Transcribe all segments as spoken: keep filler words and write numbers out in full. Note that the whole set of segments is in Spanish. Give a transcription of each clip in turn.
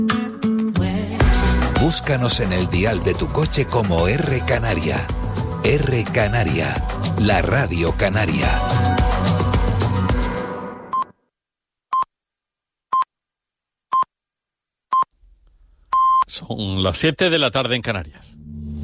Búscanos en el dial de tu coche como R Canaria. R Canaria, la radio canaria. Son las siete de la tarde en Canarias.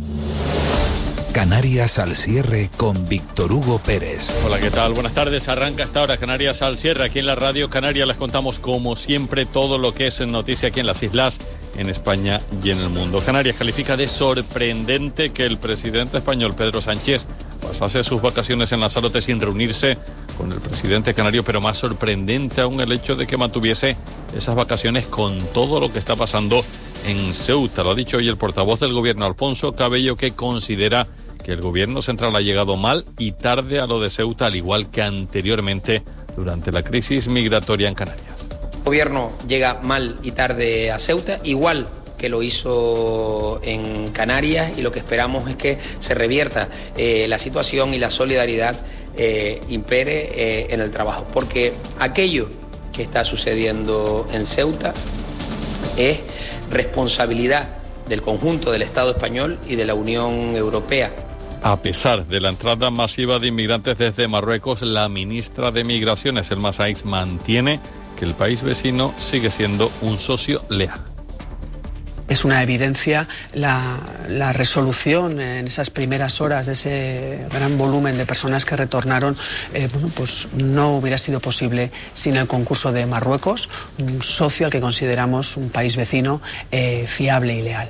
Canarias al cierre con Víctor Hugo Pérez. Hola, ¿qué tal? Buenas tardes. Arranca esta hora Canarias al cierre. Aquí en la Radio Canaria les contamos como siempre todo lo que es noticia aquí en las islas, en España y en el mundo. Canarias califica de sorprendente que el presidente español Pedro Sánchez pasase sus vacaciones en Lanzarote sin reunirse con el presidente canario, pero más sorprendente aún el hecho de que mantuviese esas vacaciones con todo lo que está pasando en Ceuta. Lo ha dicho hoy el portavoz del gobierno, Alfonso Cabello, que considera que el gobierno central ha llegado mal y tarde a lo de Ceuta, al igual que anteriormente durante la crisis migratoria en Canarias. El gobierno llega mal y tarde a Ceuta, igual que lo hizo en Canarias, y lo que esperamos es que se revierta eh, la situación y la solidaridad eh, impere eh, en el trabajo, porque aquello que está sucediendo en Ceuta es responsabilidad del conjunto del Estado español y de la Unión Europea. A pesar de la entrada masiva de inmigrantes desde Marruecos, la ministra de Migraciones, Elma Sáenz, mantiene que el país vecino sigue siendo un socio leal. Es una evidencia la, la resolución en esas primeras horas de ese gran volumen de personas que retornaron. Eh, bueno, pues no hubiera sido posible sin el concurso de Marruecos, un socio al que consideramos un país vecino eh, fiable y leal.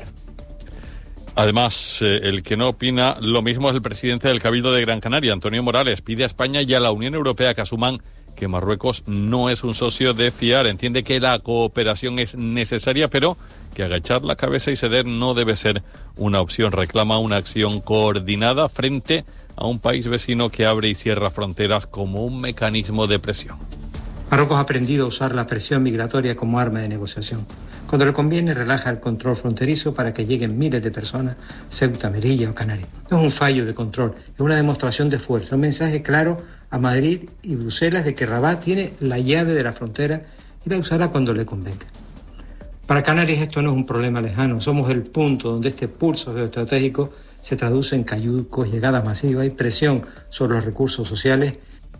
Además, eh, el que no opina lo mismo es el presidente del Cabildo de Gran Canaria, Antonio Morales. Pide a España y a la Unión Europea que asuman que Marruecos no es un socio de fiar. Entiende que la cooperación es necesaria, pero que agachar la cabeza y ceder no debe ser una opción. Reclama una acción coordinada frente a un país vecino que abre y cierra fronteras como un mecanismo de presión. Marruecos ha aprendido a usar la presión migratoria como arma de negociación. Cuando le conviene, relaja el control fronterizo para que lleguen miles de personas a Ceuta, Melilla o Canarias. No es un fallo de control, es una demostración de fuerza, un mensaje claro a Madrid y Bruselas de que Rabat tiene la llave de la frontera y la usará cuando le convenga. Para Canarias esto no es un problema lejano, somos el punto donde este pulso geoestratégico se traduce en cayucos, llegadas masivas y presión sobre los recursos sociales.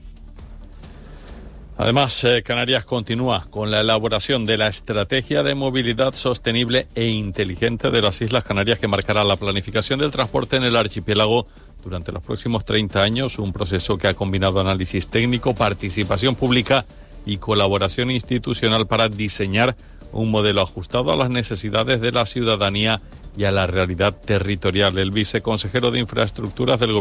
Además, eh, Canarias continúa con la elaboración de la estrategia de movilidad sostenible e inteligente de las Islas Canarias, que marcará la planificación del transporte en el archipiélago durante los próximos treinta años, un proceso que ha combinado análisis técnico, participación pública y colaboración institucional para diseñar un modelo ajustado a las necesidades de la ciudadanía y a la realidad territorial. El viceconsejero de Infraestructuras del Gobierno